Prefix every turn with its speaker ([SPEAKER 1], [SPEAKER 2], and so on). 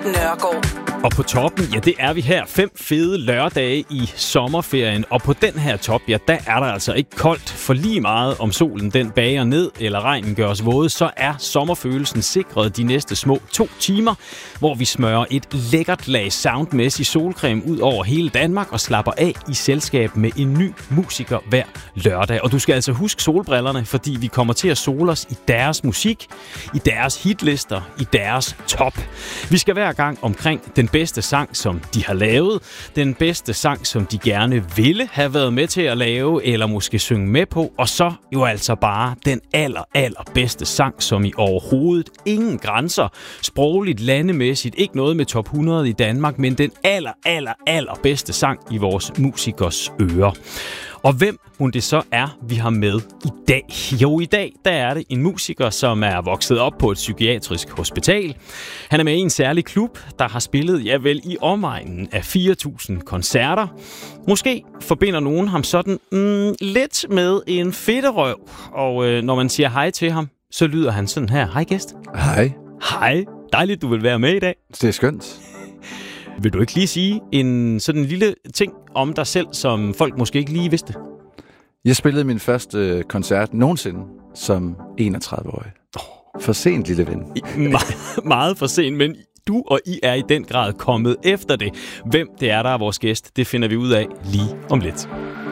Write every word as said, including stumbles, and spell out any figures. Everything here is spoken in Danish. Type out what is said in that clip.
[SPEAKER 1] Nørgaard.
[SPEAKER 2] Og på toppen, ja, det er vi her. Fem fede lørdage i sommerferien. Og på den her top, ja, der er der altså ikke koldt. For lige meget om solen den bager ned, eller regnen gør os våde, så er sommerfølelsen sikret de næste små to timer, hvor vi smører et lækkert lag soundmæssig solcreme ud over hele Danmark og slapper af i selskab med en ny musiker hver lørdag. Og du skal altså huske solbrillerne, fordi vi kommer til at sole os i deres musik, i deres hitlister, i deres top. Vi skal hver gang omkring den bedste sang, som de har lavet, den bedste sang, som de gerne ville have været med til at lave, eller måske synge med på, og så jo altså bare den aller, aller bedste sang, som i overhovedet ingen grænser, sprogligt, landemæssigt, ikke noget med top hundrede i Danmark, men den aller, aller, aller bedste sang i vores musikers ører. Og hvem hun det så er, vi har med i dag? Jo, i dag der er det en musiker, som er vokset op på et psykiatrisk hospital. Han er med i en særlig klub, der har spillet, ja vel, i omegnen af fire tusind koncerter. Måske forbinder nogen ham sådan mm, lidt med en fedterøv. Og øh, når man siger hej til ham, så lyder han sådan her. Hej gæst.
[SPEAKER 3] Hej.
[SPEAKER 2] Hej. Dejligt, du vil være med i dag.
[SPEAKER 3] Det er skønt.
[SPEAKER 2] Vil du ikke lige sige en sådan en lille ting om dig selv, som folk måske ikke lige vidste?
[SPEAKER 3] Jeg spillede min første koncert nogensinde som enogtredive-årig. For sent, lille ven.
[SPEAKER 2] Me- meget for sent, men du og I er i den grad kommet efter det. Hvem det er, der er vores gæst, det finder vi ud af lige om lidt.